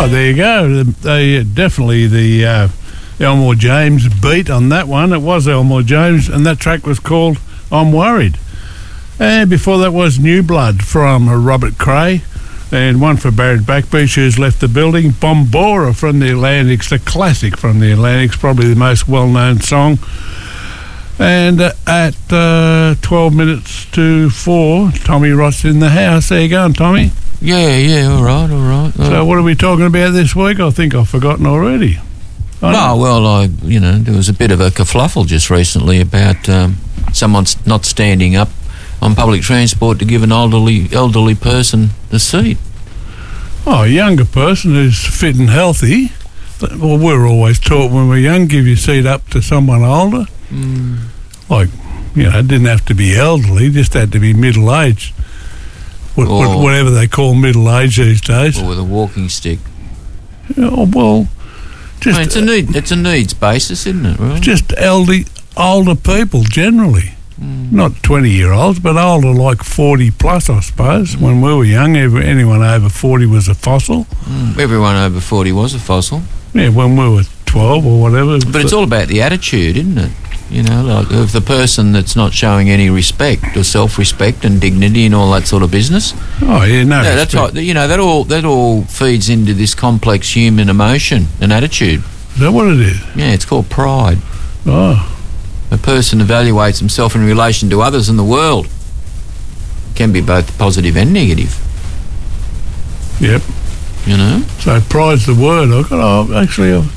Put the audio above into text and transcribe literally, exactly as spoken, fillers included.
Oh, there you go. They definitely the uh, Elmore James beat on that one. It was Elmore James, and that track was called I'm Worried. And before that was New Blood from Robert Cray, and one for Barrett Backbeach, who's left the building. Bombora from the Atlantics, the classic from the Atlantics, probably the most well-known song. And uh, at uh, twelve minutes to four, Tommy Ross in the house. How you going, Tommy? Yeah, yeah, all right, all right. All so right. what are we talking about this week? I think I've forgotten already. I Oh, well, I, you know, there was a bit of a kerfluffle just recently about um, someone s- not standing up on public transport to give an elderly elderly person the seat. Oh, a younger person who's fit and healthy. But, well, we're always taught when we're young, give your seat up to someone older. Mm. Like, you know, it didn't have to be elderly, just had to be middle-aged. What, what, Or- whatever they call middle-aged these days. Or with a walking stick. Oh, well, just, I mean, it's a need, it's a needs basis, isn't it? Right? just elderly, older people generally. Mm. Not twenty-year-olds, but older, like forty plus, I suppose. Mm. When we were young, every, anyone over forty was a fossil. Mm. Everyone over forty was a fossil. Yeah, when we were twelve or whatever. But it's all about the attitude, isn't it? You know, like of the person that's not showing any respect or self-respect and dignity and all that sort of business. Oh, yeah, no. Yeah, that's right. You know, that all that all feeds into this complex human emotion and attitude. Is that what it is? Yeah, it's called pride. Oh, A person evaluates himself in relation to others in the world. Can be both positive and negative. yep. You know. So pride's the word. I got. Oh, actually, I've